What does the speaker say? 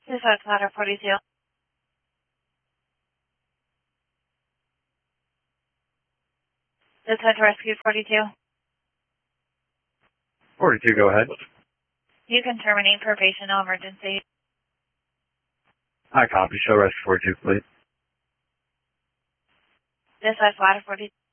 Dispatch Ladder 42. Dispatch Rescue 42. 42, go ahead. You can terminate for patient no emergency. I copy. Show rescue 42, please. Dispatch Ladder 42.